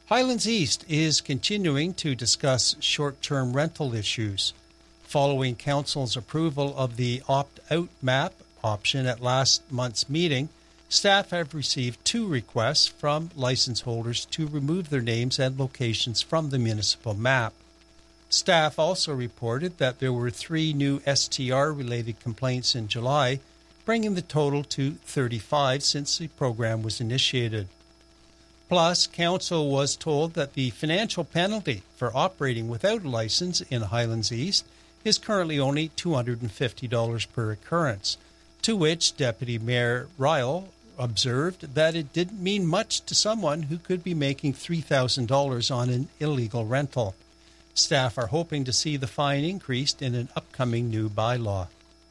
Highlands East is continuing to discuss short-term rental issues. Following Council's approval of the opt-out map option at last month's meeting, staff have received 2 requests from license holders to remove their names and locations from the municipal map. Staff also reported that there were 3 new STR-related complaints in July, bringing the total to 35 since the program was initiated. Plus, Council was told that the financial penalty for operating without a license in Highlands East is currently only $250 per occurrence, to which Deputy Mayor Ryle observed that it didn't mean much to someone who could be making $3,000 on an illegal rental. Staff are hoping to see the fine increased in an upcoming new bylaw.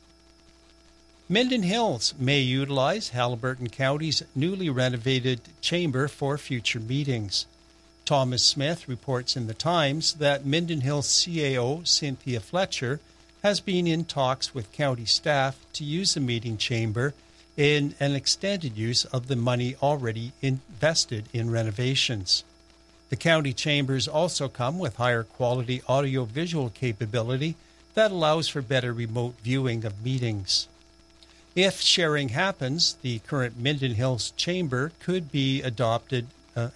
Minden Hills may utilize Haliburton County's newly renovated chamber for future meetings. Thomas Smith reports in the Times that Minden Hills CAO Cynthia Fletcher has been in talks with county staff to use the meeting chamber in an extended use of the money already invested in renovations. The county chambers also come with higher quality audio-visual capability that allows for better remote viewing of meetings. If sharing happens, the current Minden Hills chamber could be adapted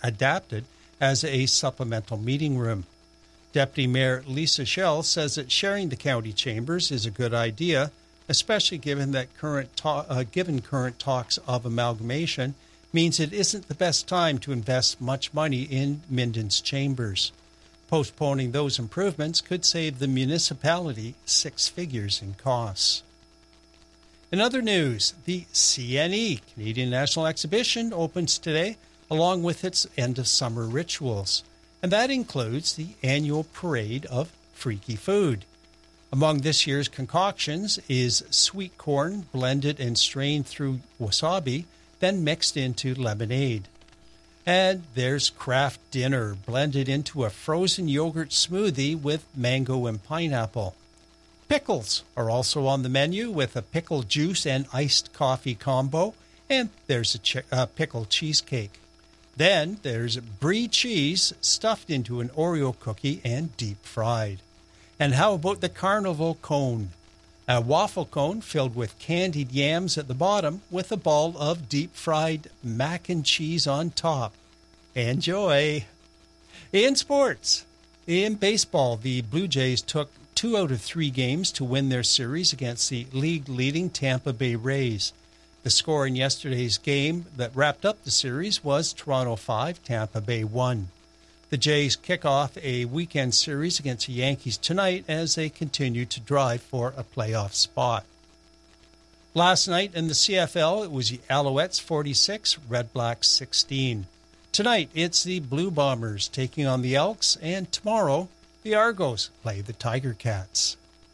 as a supplemental meeting room. Deputy Mayor Lisa Schell says that sharing the county chambers is a good idea, especially given that current talks of amalgamation means it isn't the best time to invest much money in Minden's chambers. Postponing those improvements could save the municipality 6 figures in costs. In other news, the CNE, Canadian National Exhibition, opens today, along with its end-of-summer rituals. And that includes the annual parade of freaky food. Among this year's concoctions is sweet corn blended and strained through wasabi, then mixed into lemonade. And there's craft dinner blended into a frozen yogurt smoothie with mango and pineapple. Pickles are also on the menu with a pickle juice and iced coffee combo, and there's a pickle cheesecake. Then there's brie cheese stuffed into an Oreo cookie and deep fried. And how about the carnival cone? A waffle cone filled with candied yams at the bottom with a ball of deep fried mac and cheese on top. Enjoy! In sports, in baseball, the Blue Jays took 2 out of 3 games to win their series against the league-leading Tampa Bay Rays. The score in yesterday's game that wrapped up the series was Toronto 5, Tampa Bay 1. The Jays kick off a weekend series against the Yankees tonight as they continue to drive for a playoff spot. Last night in the CFL, it was the Alouettes 46, Red Blacks 16. Tonight, it's the Blue Bombers taking on the Elks, and tomorrow, the Argos play the Tiger Cats.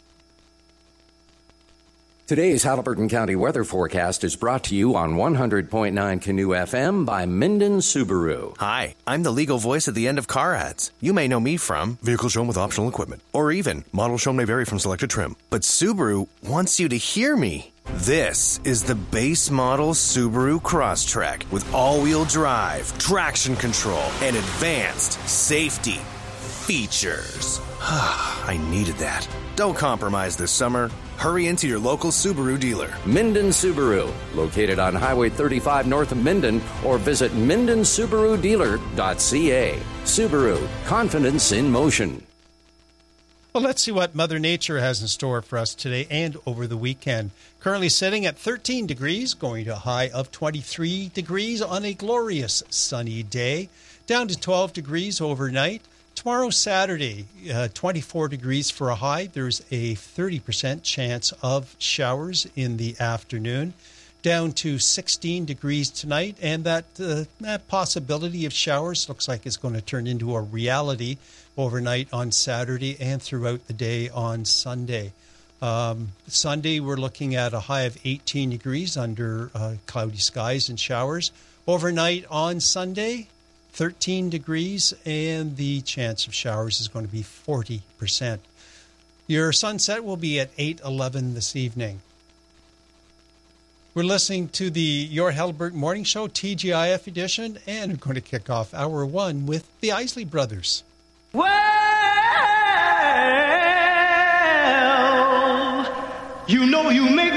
Today's Haliburton County weather forecast is brought to you on 100.9 Canoe FM by Minden Subaru. Hi, I'm the legal voice at the end of car ads. You may know me from vehicle shown with optional equipment, or even model shown may vary from selected trim. But Subaru wants you to hear me. This is the base model Subaru Crosstrek with all-wheel drive, traction control, and advanced safety features. I needed that. Don't compromise this summer. Hurry into your local Subaru dealer. Minden Subaru, located on Highway 35 north of Minden, or visit mindensubarudealer.ca. Subaru, confidence in motion. Well, let's see what Mother Nature has in store for us today and over the weekend. Currently sitting at 13 degrees, going to a high of 23 degrees on a glorious sunny day, down to 12 degrees overnight. Tomorrow, Saturday, 24 degrees for a high. There's a 30% chance of showers in the afternoon. Down to 16 degrees tonight, and that possibility of showers looks like it's going to turn into a reality overnight on Saturday and throughout the day on Sunday. Sunday, we're looking at a high of 18 degrees under cloudy skies and showers. Overnight on Sunday, 13 degrees, and the chance of showers is going to be 40%. Your sunset will be at 8:11 this evening. We're listening to the Your Haliburton Morning Show, TGIF edition, and we're going to kick off hour one with the Isley Brothers. Well, you know you make